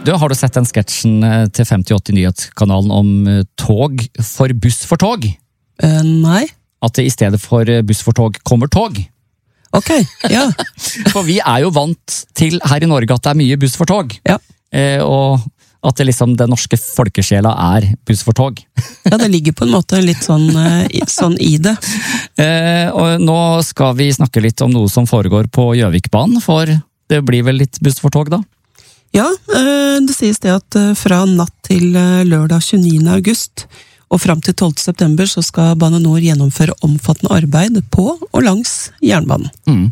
Har du sett den sketsjen til 5080 Nyhetskanalen om tog for buss for tog? Nei. At det i stedet for buss for tog kommer tog. Ok, ja. For vi jo vant til her i Norge at det mye buss for tog. Ja. Og at det liksom den norske folkesjela buss for tog. Ja, det ligger på en måte litt sånn i det. Og nå skal vi snakke litt om noe som foregår på Gjøvikbanen, for det blir vel litt buss for tog da? Ja, det sies det at fra natt til lørdag 29. august og fram til 12. september så skal Bane Nor gjennomføre omfattende arbeid på og langs jernbanen.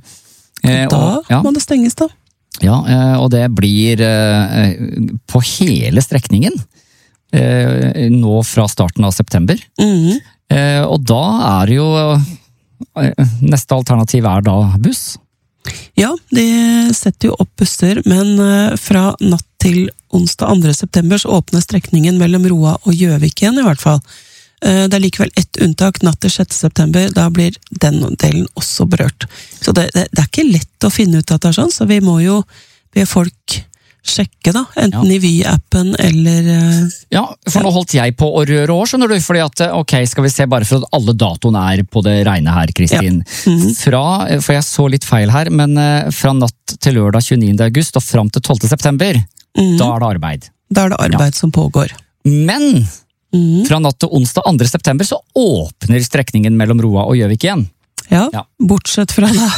Da må det stenges da. Ja, og det blir på hele strekningen nå fra starten av september. Og da det jo neste alternativ da buss. Ja, de setter jo opp busser, men fra natt til onsdag 2. september så åpner strekningen mellom Roa og Gjøvik igjen i hvert fall. Det likevel ett unntak, natt til 6. september, da blir den delen også berørt. Så det ikke lett å finne ut at det sånn, så vi må jo be folk sjekke da, enten i Vy-appen eller... Ja, for nå holdt jeg på å røre år, skjønner du, fordi at, ok, skal vi se bare for at alle datoene på det regne her, Kristin. For jeg så litt feil her, men fra natt til lørdag 29. august og fram til 12. september, da det arbeid. Da det arbeid som pågår. Men fra natt til onsdag 2. september så åpner strekningen mellom Roa og Gjøvik igjen. Ja, bortsett fra da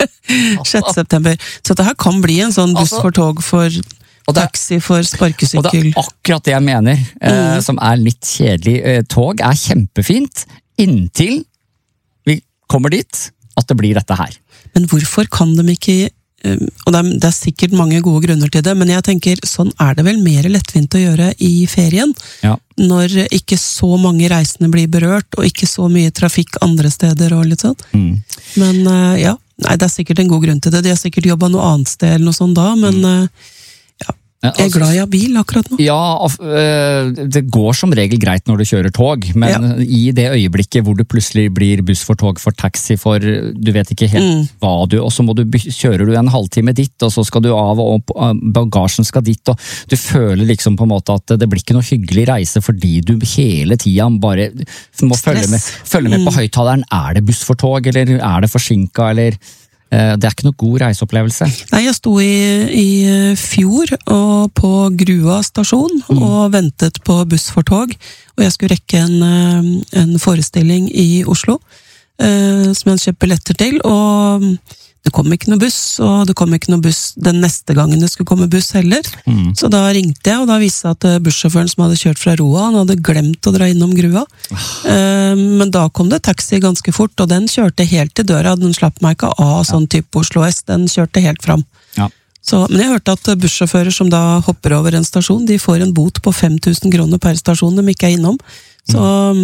6. september. Så det her kan bli en sånn buss for tog for taxi, for sparkesykkel. Og det akkurat det jeg mener, som litt kjedelig. Tog kjempefint, inntil vi kommer dit, at det blir dette her. Men hvorfor kan de ikke... Og det sikkert mange gode grunner til det, men jeg tenker, sånn det vel mer lettvint å gjøre i ferien, når ikke så mange reisende blir berørt, og ikke så mye trafikk andre steder og litt sånn. Men ja, nei, det sikkert en god grunn til det. De har sikkert jobbet noe annet sted eller noe sånt da, men jeg glad jeg har bil akkurat nå. Ja, det går som regel greit når du kjører tog, men i det øyeblikket hvor du plutselig blir buss for tog for taxi, for du vet ikke helt hva og så kjører du en halvtime dit, og så skal du av, og bagasjen skal dit, og du føler liksom på en måte at det blir ikke noe hyggelig reise, fordi du hele tiden bare må følge med på høyttaleren. Det buss for tog, eller det forsinket, eller... Det ikke noe god reiseopplevelse. Nei, jeg sto i fjor og på Grua stasjon og ventet på buss for tog, og jeg skulle rekke en forestilling i Oslo som jeg kjøpte billetter til, og det kom ikke noe buss, og det kom ikke noe buss den neste gangen det skulle komme buss heller. Så da ringte jeg, og da viste jeg at bussjåføren som hadde kjørt fra Roa, han hadde glemt å dra innom Grua. Men da kom det taxi ganske fort, og den kjørte helt til døra. Den slapp meg ikke av sånn type Oslo S, den kjørte helt fram. Men jeg hørte at bussjåfører som da hopper over en stasjon, de får en bot på 5.000 kroner per stasjon de ikke innom. Så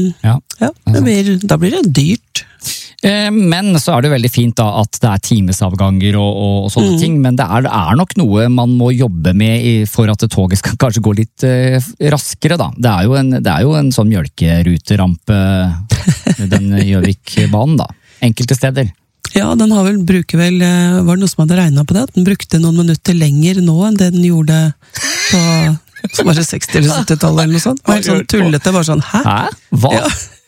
da blir det dyrt. Men så det veldig fint da at det timesavganger og sånne ting, men det nok noe man må jobbe med for at toget skal kanskje gå litt raskere da. Det jo en sånn mjølkeruterampe, den Gjøvikbanen da, enkelte steder. Ja, den bruker vel, var det noe som hadde regnet på det, at den brukte noen minutter lenger nå enn det den gjorde på... Så var det 60- eller 70-tallet eller noe sånt. Det var helt sånn tullete, bare sånn, hæ? Hva? Ja.